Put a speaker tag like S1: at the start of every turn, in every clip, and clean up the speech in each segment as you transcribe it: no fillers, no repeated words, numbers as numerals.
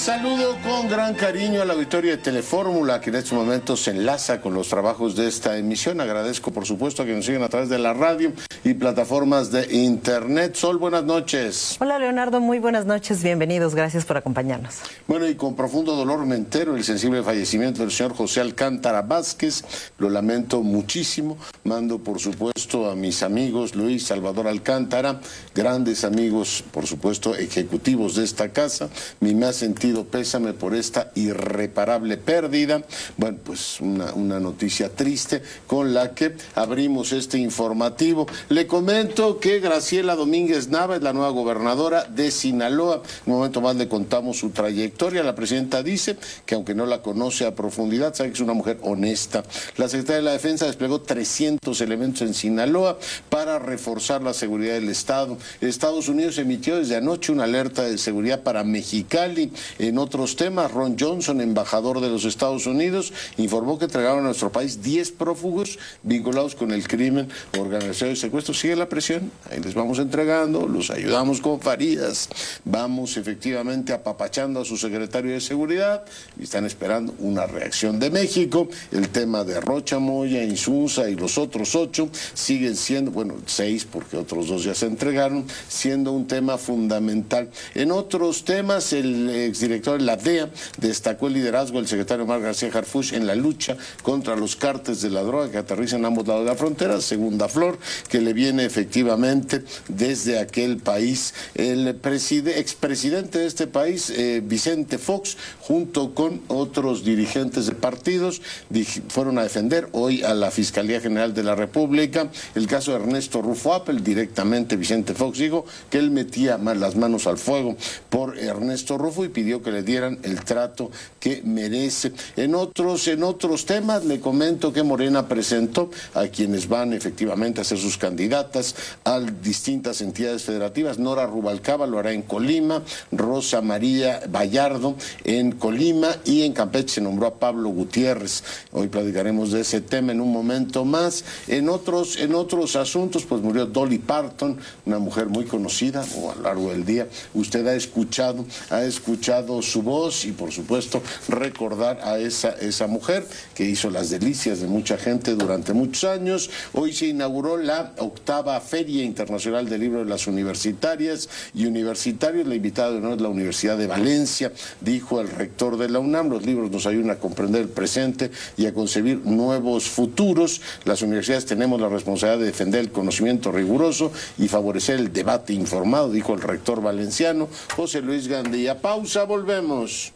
S1: Saludo con gran cariño al auditorio de Telefórmula, que en estos momentos se enlaza con los trabajos de esta emisión. Agradezco, por supuesto, a que nos sigan a través de la radio y plataformas de internet. Sol, buenas noches.
S2: Hola, Leonardo, muy buenas noches, bienvenidos, gracias por acompañarnos.
S1: Bueno, y con profundo dolor me entero el sensible fallecimiento del señor José Alcántara Vázquez. Lo lamento muchísimo. Mando, por supuesto, a mis amigos Luis Salvador Alcántara, grandes amigos, por supuesto, ejecutivos de esta casa, mi más sentido pésame por esta irreparable pérdida. Bueno, pues una noticia triste con la que abrimos este informativo. Le comento que Graciela Domínguez Nava es la nueva gobernadora de Sinaloa. En un momento más le contamos su trayectoria. La presidenta dice que aunque no la conoce a profundidad, sabe que es una mujer honesta. La Secretaría de la Defensa desplegó 300 elementos en Sinaloa para reforzar la seguridad del Estado. Estados Unidos emitió desde anoche una alerta de seguridad para Mexicali. En otros temas, Ron Johnson, embajador de los Estados Unidos, informó que entregaron a nuestro país 10 prófugos vinculados con el crimen organizado y secuestro. Sigue la presión, ahí les vamos entregando, los ayudamos con Farías, vamos efectivamente apapachando a su secretario de Seguridad y están esperando una reacción de México. El tema de Rocha Moya, Insunza y los otros 8 siguen siendo, bueno, 6 porque otros 2 ya se entregaron, siendo un tema fundamental. En otros temas, el exdirector de la DEA destacó el liderazgo del secretario Omar García Harfuch en la lucha contra los cárteles de la droga que aterrizan en ambos lados de la frontera. Segunda flor que le viene efectivamente desde aquel país. El expresidente de este país, Vicente Fox, junto con otros dirigentes de partidos, fueron a defender hoy a la Fiscalía General de la República el caso de Ernesto Rufo Appel. Directamente Vicente Fox dijo que él metía las manos al fuego por Ernesto Rufo y pidió que le dieran el trato que merece. En otros temas, le comento que Morena presentó a quienes van efectivamente a ser sus candidatas a distintas entidades federativas. Nora Rubalcaba lo hará en Colima, Rosa María Vallardo en Colima, y en Campeche se nombró a Pablo Gutiérrez. Hoy platicaremos de ese tema en un momento más. En otros asuntos, pues murió Dolly Parton, una mujer muy conocida, a lo largo del día usted ha escuchado su voz, y por supuesto recordar a esa mujer que hizo las delicias de mucha gente durante muchos años. Hoy se inauguró la 8ª Feria Internacional del Libro de las Universitarias y Universitarios. La invitada de honor es la Universidad de Valencia. Dijo el rector de la UNAM: los libros nos ayudan a comprender el presente y a concebir nuevos futuros. Las universidades tenemos la responsabilidad de defender el conocimiento riguroso y favorecer el debate informado, dijo el rector valenciano José Luis Gandía. Pausa, volvemos.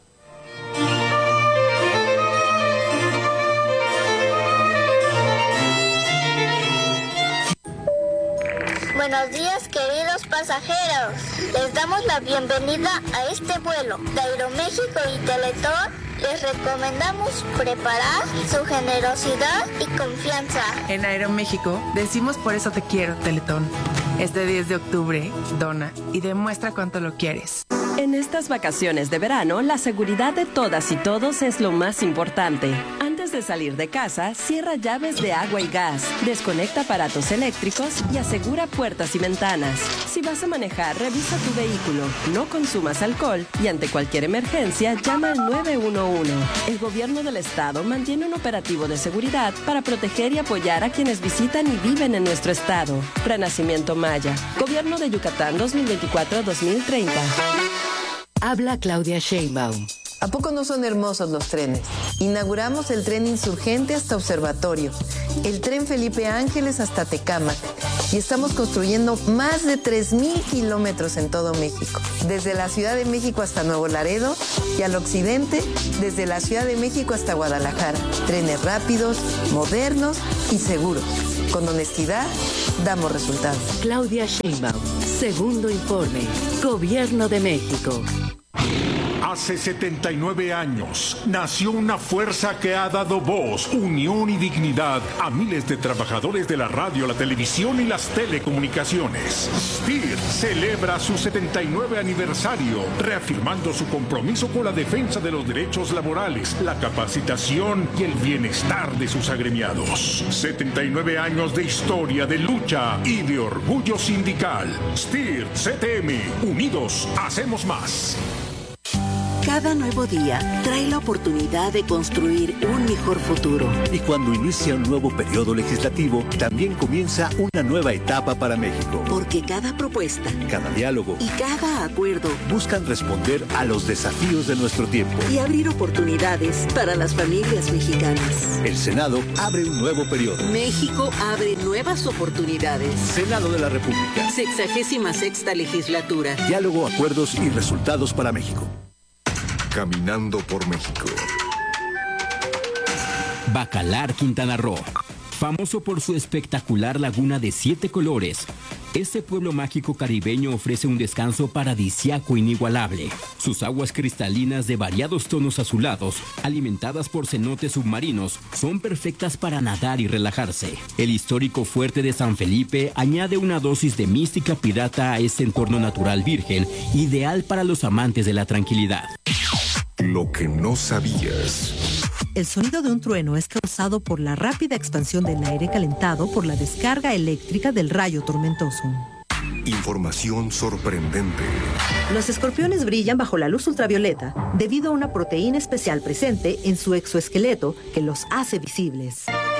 S3: Buenos días, queridos pasajeros. Les damos la bienvenida a este vuelo de Aeroméxico y Teletón. Les recomendamos preparar su generosidad y confianza.
S4: En Aeroméxico decimos por eso te quiero, Teletón. Este 10 de octubre, dona y demuestra cuánto lo quieres.
S5: En estas vacaciones de verano, la seguridad de todas y todos es lo más importante. Antes de salir de casa, cierra llaves de agua y gas, desconecta aparatos eléctricos y asegura puertas y ventanas. Si vas a manejar, revisa tu vehículo, no consumas alcohol y ante cualquier emergencia, llama al 911. El gobierno del estado mantiene un operativo de seguridad para proteger y apoyar a quienes visitan y viven en nuestro estado. Renacimiento Maya, Gobierno de Yucatán 2024-2030.
S6: Habla Claudia Sheinbaum.
S7: ¿A poco no son hermosos los trenes? Inauguramos el tren Insurgente hasta Observatorio, el tren Felipe Ángeles hasta Tecámac, y estamos construyendo más de 3,000 kilómetros en todo México, desde la Ciudad de México hasta Nuevo Laredo y al occidente, desde la Ciudad de México hasta Guadalajara. Trenes rápidos, modernos y seguros. Con honestidad, damos resultados.
S6: Claudia Sheinbaum, segundo informe, Gobierno de México.
S8: Hace 79 años nació una fuerza que ha dado voz, unión y dignidad a miles de trabajadores de la radio, la televisión y las telecomunicaciones. STIR celebra su 79 aniversario, reafirmando su compromiso con la defensa de los derechos laborales, la capacitación y el bienestar de sus agremiados. 79 años de historia, de lucha y de orgullo sindical. STIR CTM, unidos hacemos más.
S6: Cada nuevo día trae la oportunidad de construir un mejor futuro.
S9: Y cuando inicia un nuevo periodo legislativo, también comienza una nueva etapa para México.
S6: Porque cada propuesta,
S9: cada diálogo
S6: y cada acuerdo
S9: buscan responder a los desafíos de nuestro tiempo
S6: y abrir oportunidades para las familias mexicanas.
S9: El Senado abre un nuevo periodo.
S6: México abre nuevas oportunidades.
S9: Senado de la República.
S6: 66ª legislatura.
S9: Diálogo, acuerdos y resultados para México.
S10: Caminando por México.
S11: Bacalar, Quintana Roo. Famoso por su espectacular laguna de 7 colores, este pueblo mágico caribeño ofrece un descanso paradisíaco inigualable. Sus aguas cristalinas de variados tonos azulados, alimentadas por cenotes submarinos, son perfectas para nadar y relajarse. El histórico fuerte de San Felipe añade una dosis de mística pirata a este entorno natural virgen, ideal para los amantes de la tranquilidad.
S10: Lo que no sabías.
S2: El sonido de un trueno es causado por la rápida expansión del aire calentado por la descarga eléctrica del rayo tormentoso.
S10: Información sorprendente.
S2: Los escorpiones brillan bajo la luz ultravioleta debido a una proteína especial presente en su exoesqueleto que los hace visibles.